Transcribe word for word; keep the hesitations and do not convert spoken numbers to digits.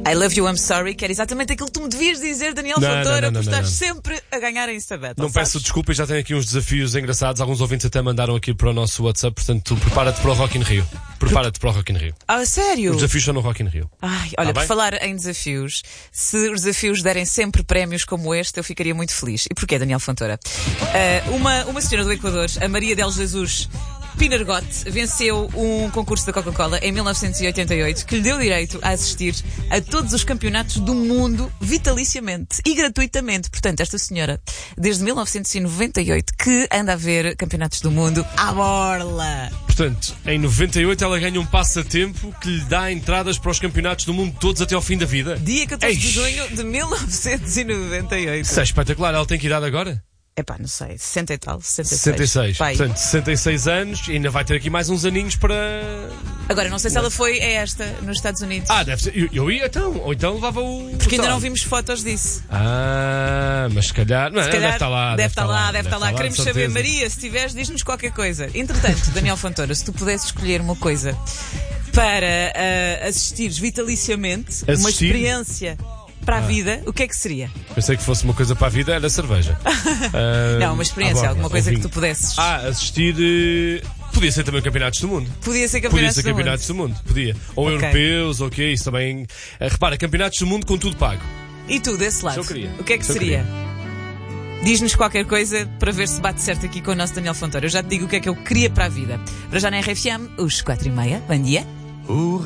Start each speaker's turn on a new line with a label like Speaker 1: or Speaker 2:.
Speaker 1: I love you, I'm sorry, que era exatamente aquilo que tu me devias dizer, Daniel
Speaker 2: Não,
Speaker 1: Fontoura,
Speaker 2: não, não,
Speaker 1: porque
Speaker 2: não,
Speaker 1: estás
Speaker 2: não.
Speaker 1: sempre a ganhar em Instabattle.
Speaker 2: Não
Speaker 1: sabes?
Speaker 2: peço desculpa, já tenho aqui uns desafios engraçados. Alguns ouvintes até mandaram aqui para o nosso WhatsApp, portanto, tu prepara-te para o Rock in Rio. Prepara-te para o Rock in Rio.
Speaker 1: Ah, sério?
Speaker 2: Os desafios são no Rock in Rio.
Speaker 1: Ai, olha,
Speaker 2: Tá
Speaker 1: por
Speaker 2: bem?
Speaker 1: falar em desafios, se os desafios derem sempre prémios como este, eu ficaria muito feliz. E porquê, Daniel Fontoura? Uh, uma, uma senhora do Equador, a Maria del Jesus Pinargot, venceu um concurso da Coca-Cola em mil novecentos e oitenta e oito que lhe deu direito a assistir a todos os campeonatos do mundo vitaliciamente e gratuitamente. Portanto, esta senhora, desde mil novecentos e noventa e oito, que anda a ver campeonatos do mundo à borla.
Speaker 2: Portanto, em noventa e oito ela ganha um passatempo que lhe dá entradas para os campeonatos do mundo todos até ao fim da vida.
Speaker 1: Dia catorze de
Speaker 2: Eish.
Speaker 1: junho de mil novecentos e noventa e oito.
Speaker 2: Isso é espetacular. Ela tem que idade agora?
Speaker 1: Epá, não sei, sessenta e tal, sessenta e seis.
Speaker 2: sessenta e seis.
Speaker 1: Pai.
Speaker 2: Portanto, sessenta e seis anos e ainda vai ter aqui mais uns aninhos para...
Speaker 1: Agora, não sei se ela foi a esta, nos Estados Unidos.
Speaker 2: Ah, deve ser. Eu, eu ia então. Ou então levava o...
Speaker 1: Porque ainda
Speaker 2: sei lá.
Speaker 1: não vimos fotos disso.
Speaker 2: Ah, mas se calhar... Não,
Speaker 1: Se calhar,
Speaker 2: deve estar lá.
Speaker 1: Deve estar lá, deve estar lá.
Speaker 2: de
Speaker 1: Queremos saber,
Speaker 2: certeza.
Speaker 1: Maria, se tiveres, diz-nos qualquer coisa. Entretanto, Daniel Fontoura, se tu pudesses escolher uma coisa para uh, assistires vitaliciamente, uma
Speaker 2: Assistir?
Speaker 1: experiência para a vida, o que é que seria?
Speaker 2: Pensei que fosse uma coisa para a vida, era cerveja. Ah,
Speaker 1: Não, uma experiência,
Speaker 2: à borla,
Speaker 1: alguma coisa
Speaker 2: ou
Speaker 1: que tu
Speaker 2: vinho.
Speaker 1: pudesses.
Speaker 2: Ah, assistir... eh, Podia ser também campeonatos do mundo.
Speaker 1: Podia ser
Speaker 2: Podia
Speaker 1: campeonatos
Speaker 2: ser
Speaker 1: do mundo.
Speaker 2: campeonatos do mundo. Podia. Ou
Speaker 1: Ok.
Speaker 2: europeus, ou o que é isso também. Eh, repara, campeonatos do mundo com tudo pago.
Speaker 1: E tu, desse lado,
Speaker 2: Isso eu queria.
Speaker 1: o que é que
Speaker 2: Isso eu
Speaker 1: seria? Diz-nos qualquer coisa para ver se bate certo aqui com o nosso Daniel Fontoura. Eu já te digo o que é que eu queria para a vida. Para já na R F M, os quatro e meia. Bom dia.